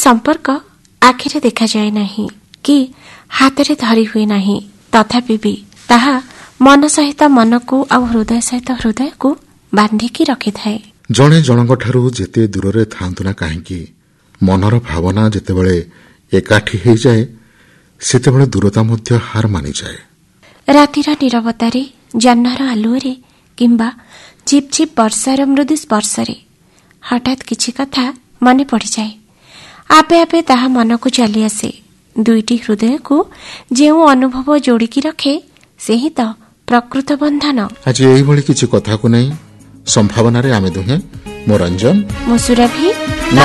संपर्क आखिरे देखाଯାए नहीं कि हाथ में धरी हुए नहीं, तथापि भी ताहा मन सहित मन को आ हृदय सहित हृदय को बांधिकी रखिथाए। जणे जनकठारु जेते दूर थांतु ना काहेकि मनर भावना जेतेबेले एकाठी हो जाए सेतेबेले दूरता मध्य हार मानि जाए। रातिर नीरवतारे, जह्नर आलुओरे किंबा झिप झिप वर्षार मृदु स्पर्शरे हठात किछि कथा मने पड़ी जाए। आपे आपे ताहा मन को चली आसे। दुईटी हृदय को जेउ अनुभव जोड़िकी रखे से ही तो प्रकृत बंधन। आज एही किछि कथा को नहीं संभावना रे आमे दुहे मो रंजन मो सुरभि।